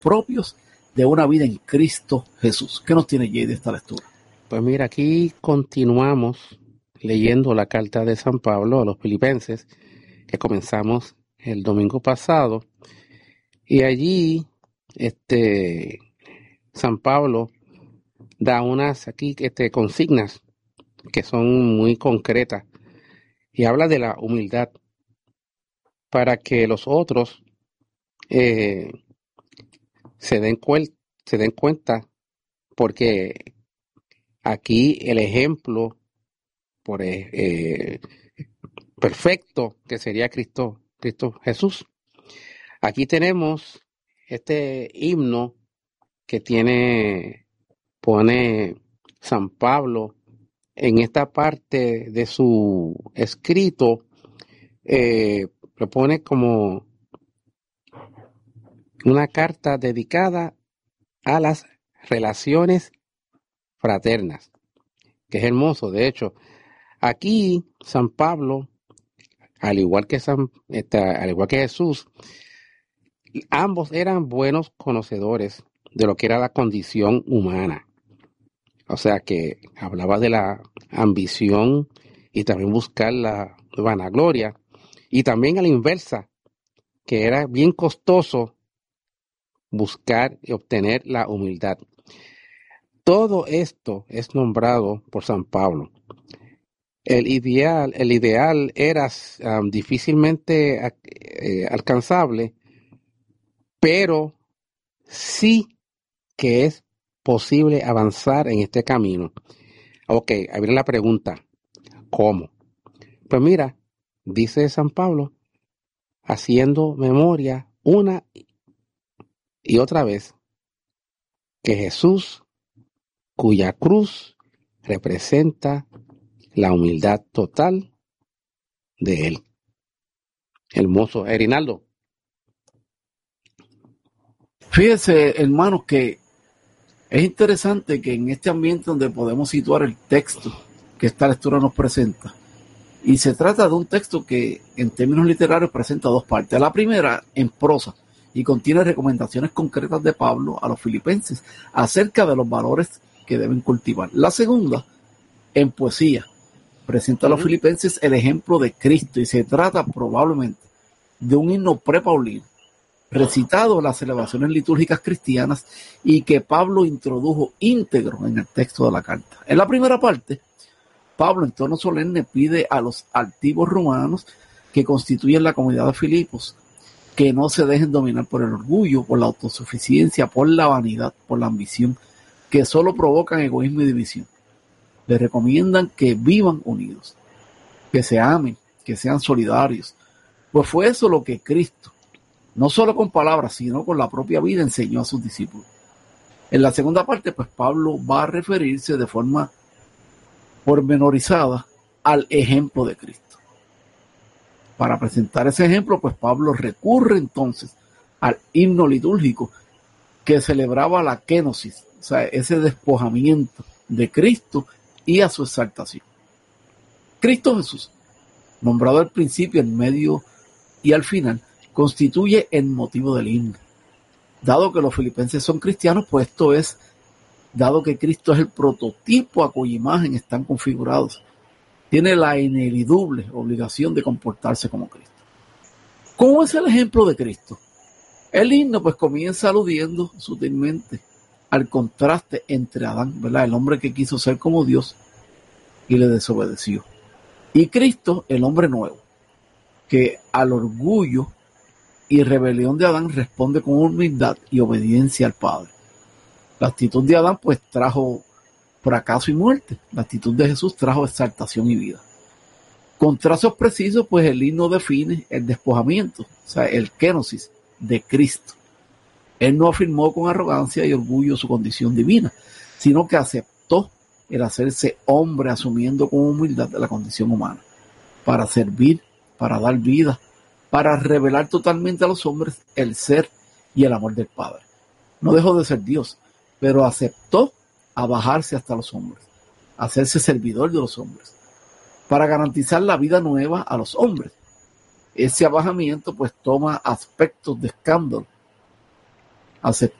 propios de una vida en Cristo Jesús. ¿Qué nos tiene Jay de esta lectura? Pues mira, aquí continuamos leyendo la carta de San Pablo a los Filipenses, que comenzamos el domingo pasado, y allí San Pablo da unas aquí consignas que son muy concretas y habla de la humildad para que los otros se den cuenta, porque aquí el ejemplo perfecto que sería Cristo Jesús. Aquí tenemos este himno que pone San Pablo en esta parte de su escrito, lo pone como una carta dedicada a las relaciones fraternas, que es hermoso. De hecho, aquí San Pablo, al igual que Jesús, ambos eran buenos conocedores de lo que era la condición humana. O sea que hablaba de la ambición y también buscar la vanagloria, y también a la inversa, que era bien costoso buscar y obtener la humildad. Todo esto es nombrado por San Pablo. El ideal era difícilmente alcanzable, pero sí que es posible avanzar en este camino. Ok, ahí viene la pregunta, ¿cómo? Pues mira, dice San Pablo, haciendo memoria una y otra vez que Jesús, cuya cruz representa la humildad total de él. Hermoso. Erinaldo. Fíjese, hermanos, que es interesante que en este ambiente donde podemos situar el texto que esta lectura nos presenta, y se trata de un texto que en términos literarios presenta dos partes. La primera en prosa y contiene recomendaciones concretas de Pablo a los filipenses acerca de los valores que deben cultivar. La segunda en poesía presenta a los filipenses el ejemplo de Cristo, y se trata probablemente de un himno prepaulino recitado en las celebraciones litúrgicas cristianas y que Pablo introdujo íntegro en el texto de la carta. En la primera parte, Pablo en tono solemne pide a los altivos romanos que constituyen la comunidad de Filipos que no se dejen dominar por el orgullo, por la autosuficiencia, por la vanidad, por la ambición, que solo provocan egoísmo y división. Le recomiendan que vivan unidos, que se amen, que sean solidarios, pues fue eso lo que Cristo, no solo con palabras, sino con la propia vida, enseñó a sus discípulos. En la segunda parte, pues Pablo va a referirse de forma pormenorizada al ejemplo de Cristo. Para presentar ese ejemplo, pues Pablo recurre entonces al himno litúrgico que celebraba la kénosis, o sea, ese despojamiento de Cristo y a su exaltación. Cristo Jesús, nombrado al principio, en medio y al final, constituye el motivo del himno. Dado que los filipenses son cristianos, pues esto es, dado que Cristo es el prototipo a cuya imagen están configurados, tiene la ineludible obligación de comportarse como Cristo. ¿Cómo es el ejemplo de Cristo? El himno pues comienza aludiendo sutilmente al contraste entre Adán, ¿verdad?, el hombre que quiso ser como Dios y le desobedeció, y Cristo, el hombre nuevo, que al orgullo y rebelión de Adán responde con humildad y obediencia al Padre. La actitud de Adán pues trajo fracaso y muerte. La actitud de Jesús trajo exaltación y vida. Con trazos precisos, pues el himno define el despojamiento, o sea, el kénosis de Cristo. Él no afirmó con arrogancia y orgullo su condición divina, sino que aceptó el hacerse hombre, asumiendo con humildad la condición humana, para servir, para dar vida, para revelar totalmente a los hombres el ser y el amor del Padre. No dejó de ser Dios, pero aceptó a bajarse hasta los hombres, a hacerse servidor de los hombres, para garantizar la vida nueva a los hombres. Ese abajamiento pues toma aspectos de escándalo, aceptar